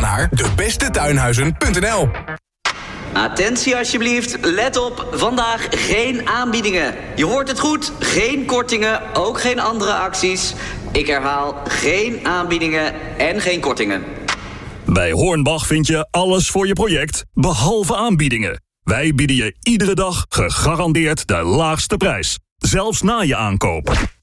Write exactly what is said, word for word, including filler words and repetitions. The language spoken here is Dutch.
naar de beste tuinhuizen punt n l. Attentie alsjeblieft, let op, vandaag geen aanbiedingen. Je hoort het goed, geen kortingen, ook geen andere acties. Ik herhaal, geen aanbiedingen en geen kortingen. Bij Hornbach vind je alles voor je project, behalve aanbiedingen. Wij bieden je iedere dag gegarandeerd de laagste prijs, zelfs na je aankoop.